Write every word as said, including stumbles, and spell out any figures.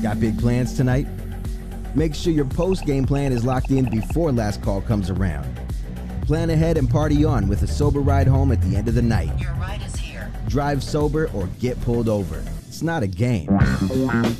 Got big plans tonight? Make sure your post-game plan is locked in before last call comes around. Plan ahead and party on with a sober ride home at the end of the night. Your ride is here. Drive sober or get pulled over. It's not a game.